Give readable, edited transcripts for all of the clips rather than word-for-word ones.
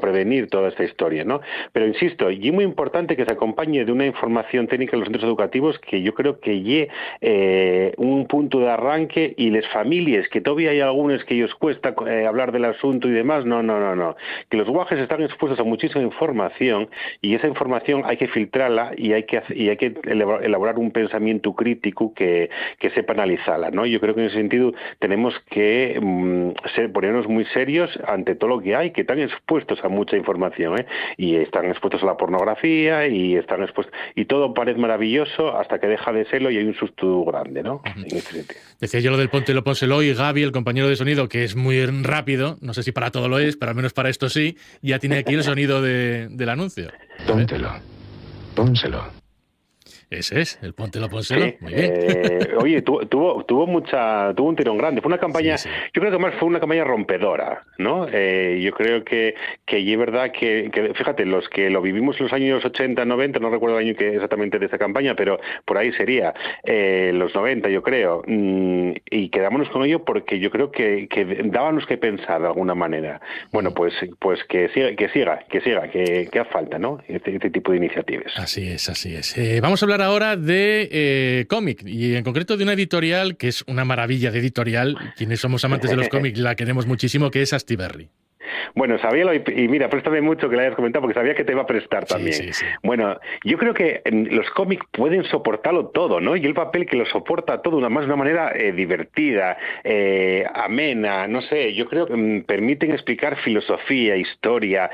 prevenir toda esta historia, ¿no? Pero insisto, y es muy importante que se acompañe de una información técnica en los centros educativos que yo creo que un punto de arranque, y las familias, que todavía hay algunos que ellos cuesta hablar del asunto y demás, no. Que los guajes están expuestos a muchísima información, y esa información hay que filtrarla y hay que elaborar un pensamiento crítico que sepa analizarla, ¿no? Yo creo que en ese sentido tenemos que ponernos muy serios ante todo lo que hay, que están expuestos a mucha información, y están expuestos a la pornografía, y están expuestos, y todo parece maravilloso hasta que deja de serlo y hay un susto grande, ¿no? En este sentido. Decía yo lo del póntelo, pónselo, y Gaby, el compañero de sonido, que es muy rápido, no sé si para todo lo es, pero al menos para esto sí, ya tiene aquí el sonido del anuncio. Póntelo, pónselo. Ese es, el póntelo, pónselo. Sí, muy bien. Oye, tuvo un tirón grande. Fue una campaña, sí. Yo creo que más fue una campaña rompedora, ¿no? Yo creo que es verdad que, fíjate, los que lo vivimos en los años 80, 90, no recuerdo el año exactamente de esa campaña, pero por ahí sería, los 90, yo creo, y quedámonos con ello porque yo creo que dábamos que pensar de alguna manera. Bueno, pues que siga, que hace falta, ¿no? Este tipo de iniciativas. Así es. Vamos a hablar ahora de cómic, y en concreto de una editorial que es una maravilla de editorial. Quienes somos amantes de los cómics la queremos muchísimo, que es Astiberri. Bueno, sabía, y mira, préstame mucho que lo hayas comentado porque sabía que te iba a prestar también. Sí. Bueno, yo creo que los cómics pueden soportarlo todo, ¿no? Y el papel que lo soporta todo de una manera divertida, amena, no sé, yo creo que permiten explicar filosofía, historia,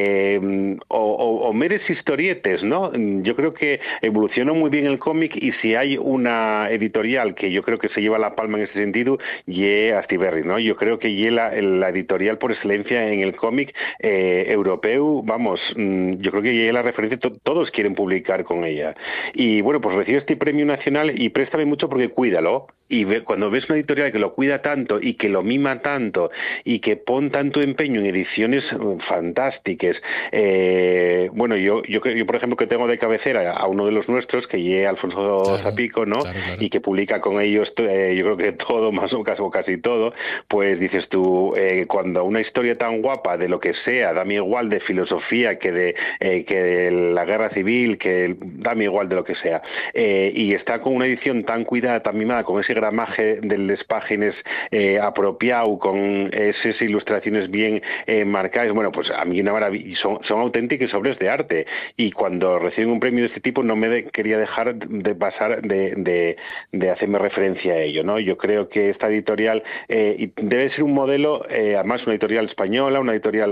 o meres historietes, ¿no? Yo creo que evolucionó muy bien el cómic, y si hay una editorial que yo creo que se lleva la palma en ese sentido, y Astiberri, ¿no? Yo creo que la editorial por excelencia en el cómic europeo, vamos, yo creo que es la referencia, todos quieren publicar con ella. Y bueno, pues recibe este premio nacional, y préstame mucho porque cuídalo. Y cuando ves una editorial que lo cuida tanto y que lo mima tanto y que pone tanto empeño en ediciones fantásticas, bueno, yo por ejemplo, que tengo de cabecera a uno de los nuestros, que es Alfonso Zapico, ¿no? Claro. Y que publica con ellos, yo creo que todo, más o casi todo, pues dices tú, cuando una historia tan guapa de lo que sea, dame igual de filosofía que de la guerra civil, que dame igual de lo que sea, y está con una edición tan cuidada, tan mimada, con ese gramaje de las páginas apropiado, con esas ilustraciones bien marcadas, bueno, pues a mí una maravilla, son auténticas obras de arte, y cuando reciben un premio de este tipo no me quería dejar de pasar de hacerme referencia a ello, ¿no? Yo creo que esta editorial debe ser un modelo, además una editorial española, una editorial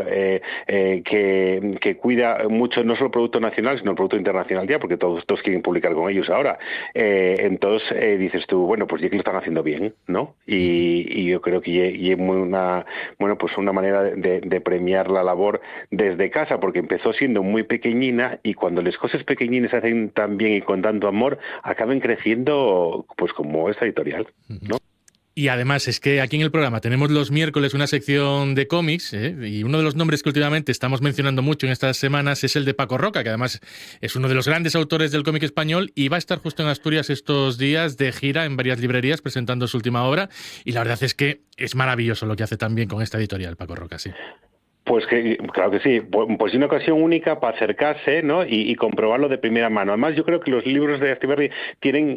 que cuida mucho no solo el producto nacional, sino el producto internacional ya, porque todos quieren publicar con ellos ahora. Entonces dices tú, bueno, pues ya que lo están haciendo bien, ¿no? Y yo creo que es una manera de premiar la labor desde casa, porque empezó siendo muy pequeñina, y cuando las cosas pequeñinas se hacen tan bien y con tanto amor, acaban creciendo, pues como esta editorial, ¿no? Y además es que aquí en el programa tenemos los miércoles una sección de cómics, y uno de los nombres que últimamente estamos mencionando mucho en estas semanas es el de Paco Roca, que además es uno de los grandes autores del cómic español, y va a estar justo en Asturias estos días de gira en varias librerías presentando su última obra, y la verdad es que es maravilloso lo que hace también con esta editorial, Paco Roca, sí. Pues claro que sí, pues es una ocasión única para acercarse, ¿no? Y comprobarlo de primera mano. Además, yo creo que los libros de Astiberri tienen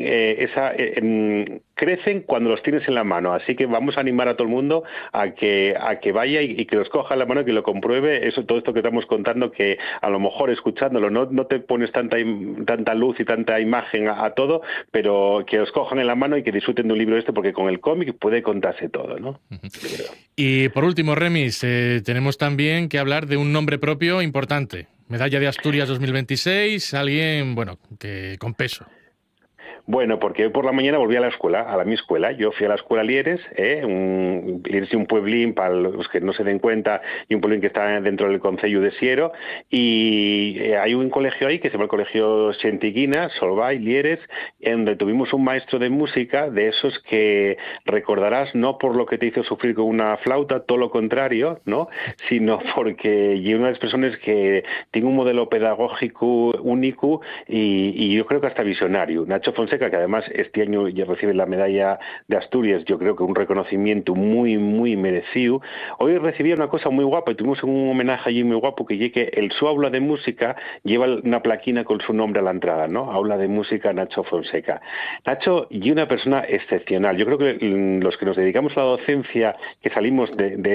crecen cuando los tienes en la mano, así que vamos a animar a todo el mundo a que vaya y que los coja en la mano y que lo compruebe, todo esto que estamos contando, que a lo mejor escuchándolo no te pones tanta luz y tanta imagen a todo, pero que los cojan en la mano y que disfruten de un libro porque con el cómic puede contarse todo, ¿no? Y por último, Remis, tenemos también que hablar de un nombre propio importante. Medalla de Asturias 2026, alguien, que con peso. Bueno, porque hoy por la mañana volví a mi escuela. Yo fui a la escuela Lieres, Lieres es un pueblín, para los que no se den cuenta, y un pueblín que está dentro del concello de Siero, y hay un colegio ahí que se llama el Colegio Xentiguina, Solvay, Lieres, en donde tuvimos un maestro de música, de esos que recordarás no por lo que te hizo sufrir con una flauta, todo lo contrario, ¿no? Sino porque es una de las personas que tiene un modelo pedagógico único, y yo creo que hasta visionario. Nacho Fonseca Fonseca, que además este año ya recibe la medalla de Asturias, yo creo que un reconocimiento muy, muy merecido. Hoy recibía una cosa muy guapa y tuvimos un homenaje allí muy guapo, que llegue que su aula de música lleva una plaquina con su nombre a la entrada, ¿no? Aula de música Nacho Fonseca. Nacho y una persona excepcional. Yo creo que los que nos dedicamos a la docencia, que salimos de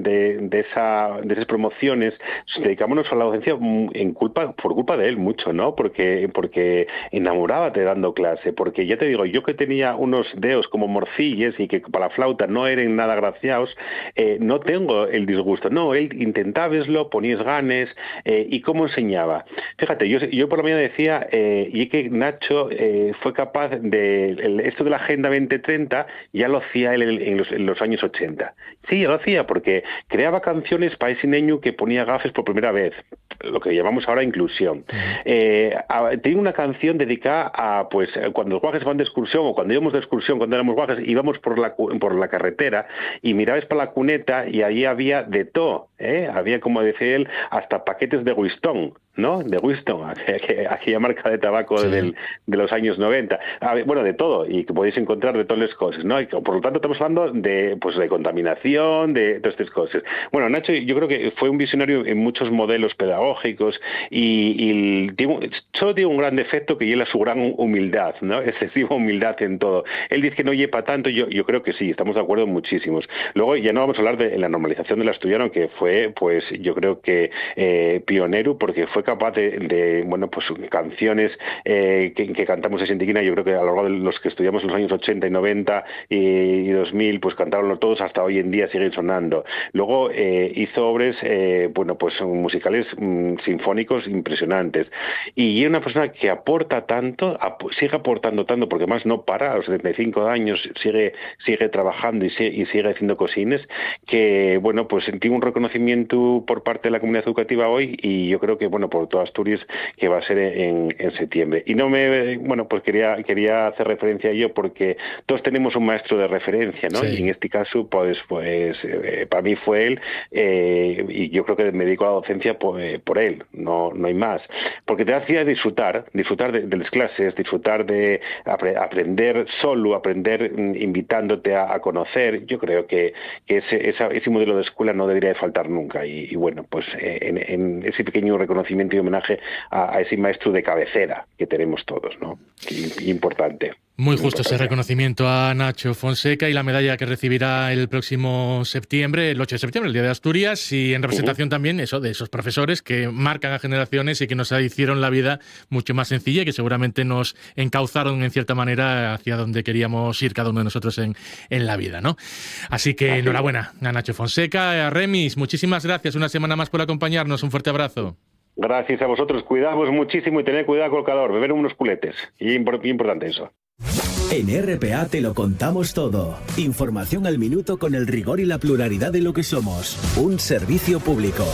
esas promociones, dedicámonos a la docencia por culpa de él mucho, ¿no? Porque enamorábate dando clase, porque ya te digo, yo que tenía unos dedos como morcillas y que para la flauta no eran nada graciados, no tengo el disgusto. No, él intentaba verlo, ponías ganas, y cómo enseñaba. Fíjate, yo por la mañana decía, y que Nacho fue capaz esto de la Agenda 2030, ya lo hacía él en los años 80. Sí, ya lo hacía, porque creaba canciones para ese niño que ponía gafes por primera vez, lo que llamamos ahora inclusión. Tenía una canción dedicada a, pues, cuando los guajes van de excursión, o cuando íbamos de excursión, cuando éramos guajes, íbamos por la carretera y mirabas para la cuneta y ahí había de todo, había, como decía él, hasta paquetes de Winston, ¿no? De Winston, aquella marca de tabaco de los años 90. Bueno, de todo, y que podéis encontrar de todas las cosas, ¿no? Y por lo tanto estamos hablando de contaminación, de todas estas cosas. Bueno, Nacho, yo creo que fue un visionario en muchos modelos pedagógicos y solo tiene un gran defecto, que es su gran humildad, ¿no? Excesiva humildad en todo. Él dice que no lleva tanto, yo creo que sí, estamos de acuerdo muchísimos. Luego ya no vamos a hablar de la normalización del asturiano, que fue, pues, yo creo que pionero, porque fue capaz de canciones que cantamos en Sintiquina. Yo creo que a lo largo de los que estudiamos en los años 80 y 90 y 2000, pues cantaronlo todos, hasta hoy en día siguen sonando. Luego hizo obras musicales sinfónicos impresionantes, y es una persona que aporta tanto, sigue aportando tanto, porque más no para, a los 75 años sigue trabajando y sigue haciendo cosines, que pues tiene un reconocimiento por parte de la comunidad educativa hoy, y yo creo que por toda Asturias, que va a ser en septiembre. Y quería hacer referencia a ello, porque todos tenemos un maestro de referencia, ¿no? Sí. Y en este caso, para mí fue él, y yo creo que me dedico a la docencia por él, no hay más. Porque te hacía disfrutar de las clases, disfrutar de aprender solo, aprender invitándote a conocer. Yo creo que ese modelo de escuela no debería de faltar nunca. Y en ese pequeño reconocimiento y homenaje a ese maestro de cabecera que tenemos todos, ¿no? Importante. Muy justo ese reconocimiento a Nacho Fonseca, y la medalla que recibirá el próximo septiembre, el 8 de septiembre, el Día de Asturias, y en representación también de esos profesores que marcan a generaciones y que nos hicieron la vida mucho más sencilla, y que seguramente nos encauzaron en cierta manera hacia donde queríamos ir cada uno de nosotros en la vida, ¿no? Así que enhorabuena a Nacho Fonseca. A Remis, muchísimas gracias una semana más por acompañarnos. Un fuerte abrazo. Gracias a vosotros. Cuidaos muchísimo y tened cuidado con el calor. Beber unos culetes. Y importante eso. En RPA te lo contamos todo. Información al minuto, con el rigor y la pluralidad de lo que somos. Un servicio público.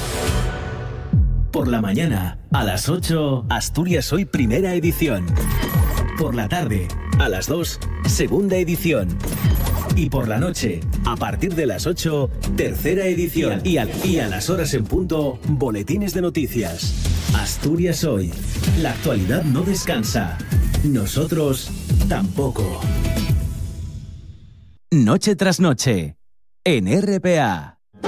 Por la mañana, a las 8, Asturias Hoy, primera edición. Por la tarde, a las 2, segunda edición. Y por la noche, a partir de las 8, tercera edición. Y a las horas en punto, boletines de noticias. Asturias Hoy. La actualidad no descansa. Nosotros tampoco. Noche tras noche, en RPA.